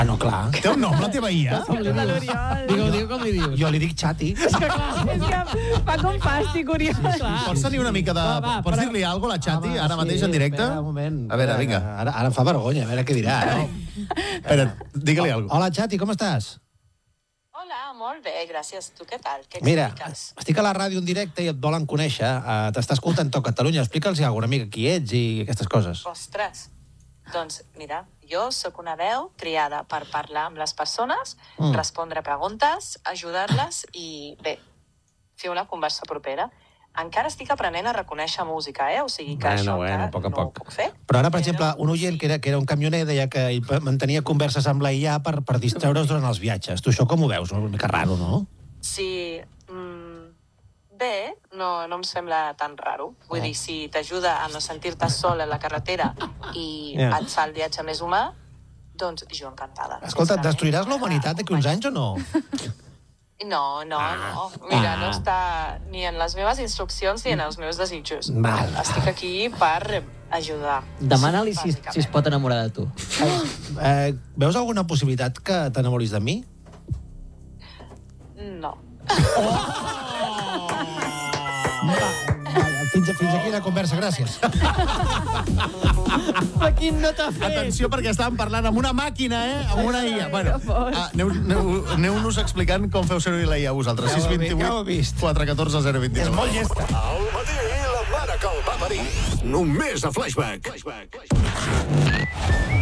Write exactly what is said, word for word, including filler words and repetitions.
Ah, no, clar. Té un nom, la teva I A? Digue-ho, digue com li dius. Jo li dic xati. És que clar, és que fa com fàstic, Oriol. Pots tenir una mica de... Va, va, Pots però- dir-li alguna cosa, la Xati, Home, ara sí, mateix en directe? espera, un moment. A veure, vinga. Ara, ara em fa vergonya, a veure què dirà. Eh? Espera, digue-li alguna cosa. Hola, Xati, com estàs? Hola, molt bé, gràcies. Tu què tal? Què Mira, expliques? estic a la ràdio en directe i et volen conèixer. Uh, T'està escoltant tot Catalunya. Explica'ls alguna mica qui ets i aquestes coses. Ostres, doncs mira, jo sóc una veu criada per parlar amb les persones, Mm. respondre preguntes, ajudar-les i, bé, fer una conversa propera. Encara estic aprenent a reconèixer música, eh? O sigui que Bueno, això bueno, encara a poc a no poc. ho puc fer. Però ara, per exemple, un oient que era, que era un camioner deia que ell mantenia converses amb la I A per, per distreure's durant els viatges. Tu això com ho veus? Una mica raro, no? Sí, mm, bé, no, no em sembla tan raro. Vull Oh. dir, si t'ajuda a no sentir-te sol a la carretera i Ja. et fa el viatge més humà, doncs jo encantada. Escolta, Sincerament. destruiràs la humanitat d'aquí uns anys o no? No, no, no. Mira, no està ni en les meves instruccions ni en els meus desitjos. Val. Estic aquí per ajudar. Demana-li si, si es pot enamorar de tu. Eh, veus alguna possibilitat que t'enamoris de mi? No. Fins, fins aquí la conversa, gràcies. Però quin no t'ha fet? Atenció, perquè estàvem parlant amb una màquina, eh? Amb una I A. Bueno, ah, aneu, aneu, aneu-nos explicant com feu servir la I A vosaltres. Ja ho sis he vint vist, ja ho he vuit vist. quatre un quatre zero dos nou. És molt llesta. Al matí, la mare que el va parir. Només a Flashback. Flashback. Flashback.